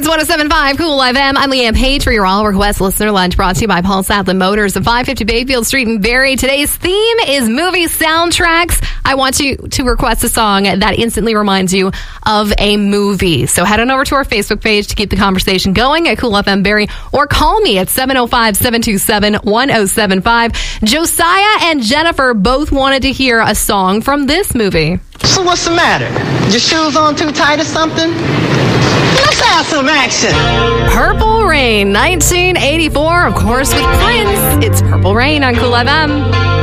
It's 107.5 Cool FM. I'm Leanne Page for your All Request Listener Lunch, brought to you by Paul Sadler Motors of 550 Bayfield Street in Barrie. Today's theme is movie soundtracks. I want you to request a song that instantly reminds you of a movie. So head on over to our Facebook page to keep the conversation going at Cool FM Barrie, or call me at 705-727-1075. Josiah and Jennifer both wanted to hear a song from this movie. So what's the matter? Your shoes on too tight or something? Let's have some action. Purple Rain, 1984, of course, with Prince. It's Purple Rain on Cool FM.